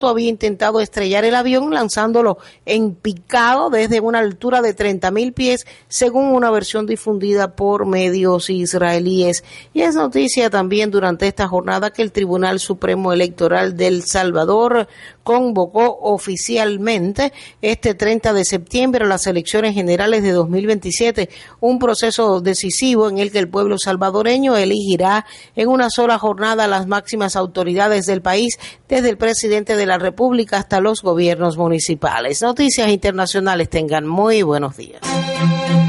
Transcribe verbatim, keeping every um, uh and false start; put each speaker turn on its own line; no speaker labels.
había intentado estrellar el avión lanzándolo en picado desde una altura de treinta mil pies, según una versión difundida por medios israelíes. Y es noticia también durante esta jornada que el Tribunal Supremo Electoral de El Salvador convocó oficialmente este treinta de septiembre a las elecciones generales de dos mil veintisiete, un proceso decisivo en el que el pueblo salvadoreño elegirá en una sola jornada las máximas autoridades del país, desde el presidente de la República hasta los gobiernos municipales. Noticias internacionales, tengan muy buenos días.